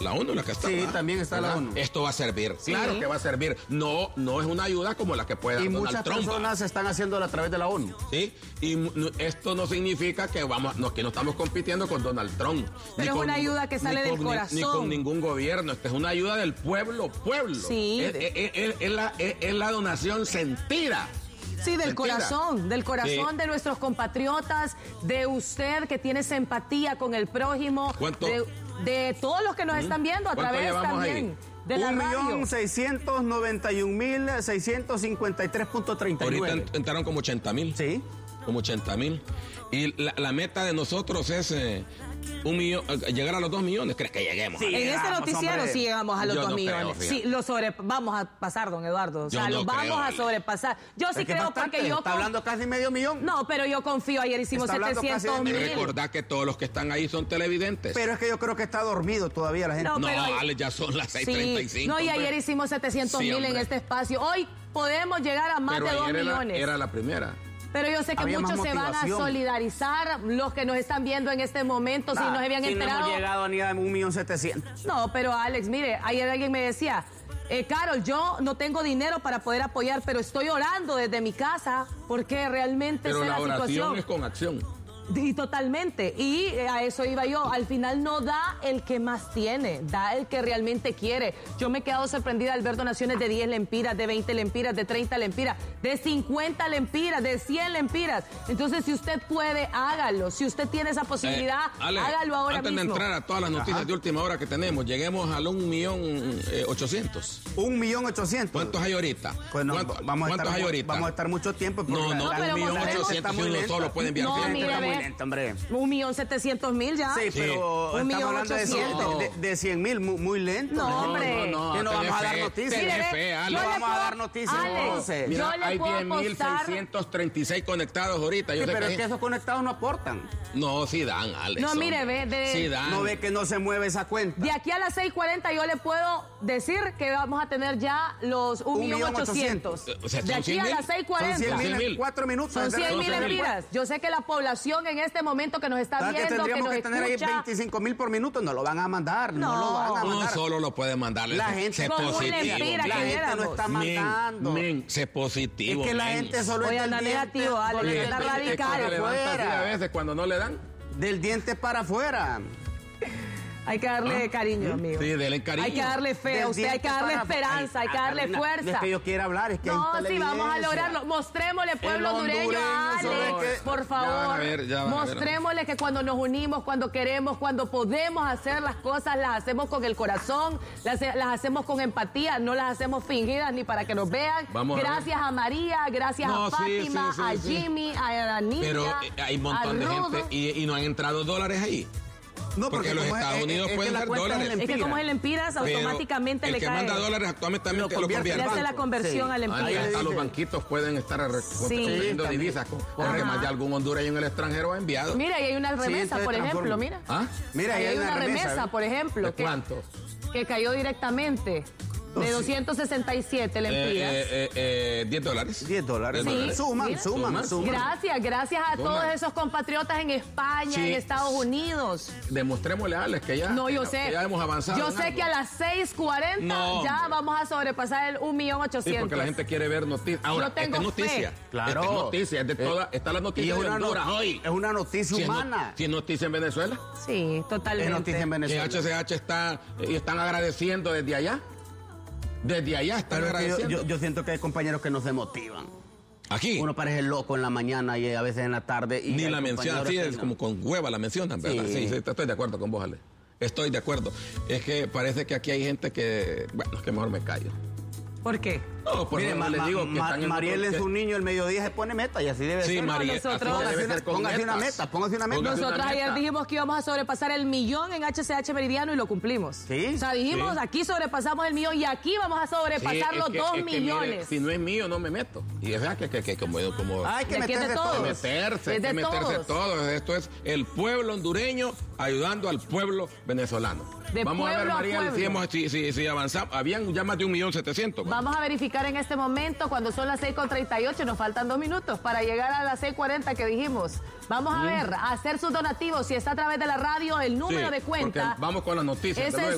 la ONU la que está. Sí, ¿verdad? también está la ONU. Esto va a servir, Sí. claro que va a servir. No es una ayuda como la que puede dar Y Donald muchas Trump. personas están haciéndolo a través de la ONU. ¿Sí? Y esto no significa que que no estamos compitiendo con Donald Trump. Pero es una ayuda que sale del corazón. Ni con ningún gobierno. Esta es una ayuda del pueblo. Sí. Es la donación sentida. Sí, del Mentira. corazón Sí. de nuestros compatriotas, de usted que tiene esa empatía con el prójimo, ¿Cuánto? de todos los que nos están viendo a ¿Cuánto través llevamos también ahí? de la radio. 1.691.653.39. Ahorita entraron como 80,000. Sí. Como 80,000. Y la meta de nosotros es llegar a los 2 millones. ¿Crees que lleguemos? Sí. En este Llegamos, noticiero hombre. sí llegamos a los Yo 2 no creo, millones. fíjate. Sí, vamos a pasar, don Eduardo. O sea, Yo no lo vamos creo, a sobrepasar. Yo sí Es que creo bastante, porque yo... está hablando casi medio millón. No, pero yo confío. Ayer hicimos Está hablando casi de 700,000. Recordad que todos los que están ahí son televidentes. Pero es que yo creo que está dormido todavía la gente. No, No, pero- Ale, ya son las 6:35. Sí. No, y ayer hicimos 700,000 en hombre. este espacio. Hoy podemos llegar a más Pero de 2 ayer millones. era la primera. Pero yo sé que Había más muchos se van a motivación. solidarizar, los que nos están viendo en este momento, si nos habían si enterado. no hemos llegado ni a 1.700.000. No, pero Alex, mire, ayer alguien me decía, Carol, yo no tengo dinero para poder apoyar, pero estoy orando desde mi casa porque realmente Pero sé la la oración situación. es con acción. Y totalmente. Y a eso iba yo. Al final no da el que más tiene, da el que realmente quiere. Yo me he quedado sorprendida al ver donaciones de 10 lempiras, de 20 lempiras, de 30 lempiras, de 50 lempiras, de 100 lempiras. Entonces, si usted puede, hágalo. Si usted tiene esa posibilidad, Ale, hágalo ahora antes mismo. de entrar a todas las noticias de última hora que tenemos, lleguemos al 1.800.000. 1.800.000. ¿Cuántos hay ahorita? Pues no, ¿Cuántos hay ahorita? Vamos a estar mucho tiempo. porque No, la pero 1.800.000 está muy si uno lenta. solo puede enviar No, 100. mire, Está muy ve. lenta, hombre. 1.700.000 ya. Sí, pero Un estamos hablando de 1.800.000. 100.000, muy lento. No, hombre. Que no vamos a dar noticias. Mire, Tenés ve, fe, Ale. yo No le vamos a puedo- dar noticias, Alex, entonces. Mira, yo le hay puedo apostar. 10.636 conectados ahorita. Yo Sí, sé pero que es que esos conectados no aportan. No, sí dan, Alex. No, mire, hombre. ve, Sí dan. No ve que no se mueve esa cuenta. De aquí a las 6:40 yo le puedo decir que vamos a tener ya los 1.800.000. O sea, De son aquí a 100.000. las Son 6:40. 100.000 en 100.000. 4 minutos. Son 100.000 100.000. lempiras. Yo sé que la población en este momento que nos está ¿Sabes que viendo, que tendríamos nos que tener ahí escucha, 25.000 por minuto? No lo van a mandar. No, lo van a Uno mandar. solo lo puede mandar. La gente sé con un positivo. lempira La que gente no viéramos. está mandando. Sé positivo. Es que la men. gente solo Oye, es del anda diente, negativo, Ale, solo es anda del diente radical. para Se levanta así a afuera. veces cuando no le dan. Del diente para afuera. hay que darle cariño, amigo. Sí, denle cariño. Hay que darle fe a Del usted, hay que diente darle para- esperanza, hay que darle Carolina, fuerza. No es que yo quiera hablar, es que No, hay sí, vamos a televidencia. lograrlo. Mostrémosle, pueblo El hondureño, a hondureño, Alex, ¿sabe qué? por Ya van favor. a ver, ya van a ver. Mostrémosle que cuando nos unimos, cuando queremos, cuando podemos hacer las cosas, las hacemos con el corazón, las hacemos con empatía, no las hacemos fingidas ni para que nos vean. Vamos a ver. Gracias a María, gracias No, a sí, Fátima, sí, a sí. Jimmy, a Niña. Pero hay un montón de a Rudo. gente y no han entrado dólares ahí. No, Porque los como Estados Unidos que pueden la dar cuenta dólares. en Es que como es el Empiras, Pero automáticamente el le que cae. manda dólares actualmente también Lo que lo convierte convierte Le al hace la banco. conversión Sí. al Ahí Empiras. hasta los Sí. banquitos pueden estar contribuyendo también. divisas. Porque Ajá. más de algún hondureño en el extranjero ha enviado. Mira, ahí hay una remesa, entonces por ejemplo, transforma. mira. ¿Ah? Mira, Ahí hay una remesa, ¿eh? por ejemplo. ¿De cuánto? Que cayó directamente de 267 lempiras. $10. $10. Sí, Suman, mira. suman. Gracias a Toma. todos esos compatriotas en España, Sí. en Estados Unidos. Demostrémosle a Alex que ya, No, yo que sé. ya hemos avanzado. Yo en sé algo. que a las 6:40 No, ya hombre. vamos a sobrepasar el 1.800.000. Sí, porque la gente quiere ver noticias. Ahora, Yo tengo esta es noticia. fe. Claro. Esta es noticia. Es de toda, está la Y noticia es de una, Honduras hoy. es una noticia Si es, humana. si es noticia en Venezuela. Sí, Es totalmente. noticia en Y Venezuela. HCH está, y están agradeciendo desde allá. Desde allá están Pero es que agradeciendo. yo siento que hay compañeros que nos demotivan. Aquí. Uno parece loco en la mañana y a veces en la tarde. Y Ni hay la mencionan, compañeros sí, que es no. como con hueva la mencionan, ¿verdad? Sí. Sí, estoy de acuerdo con vos, Ale. Estoy de acuerdo. Es que parece que aquí hay gente que, bueno, es que mejor me callo. ¿Por qué? No, por Mire, eso les digo que están en Mariel otro- en su niño el mediodía se pone meta y así debe Sí, ser. Mariel. nosotros- así debe ser con Póngase una metas. meta, póngase una meta. Póngase una Nosotros ayer meta. dijimos que íbamos a sobrepasar el 1.000.000 en HCH Meridiano y lo cumplimos. Sí. O sea, dijimos, Sí. aquí sobrepasamos el 1.000.000 y aquí vamos a sobrepasar Sí, los es que- 2 es que, mire, millones. si no es mío, no me meto. Y es verdad que como Hay que De aquí es de meterse todos. todo. meterse, Es de hay que meterse todos. todos. Esto es el pueblo hondureño ayudando al pueblo venezolano. De Vamos a ver, pueblo a María, pueblo. si avanzamos. Habían ya más de 1.700.000. Vamos a verificar en este momento cuando son las 6:38, nos faltan 2 minutos para llegar a las 6:40 que dijimos. Vamos a ver, a hacer sus donativos. Si está a través de la radio, el número Sí, de cuenta porque vamos con las noticias. es de el luego.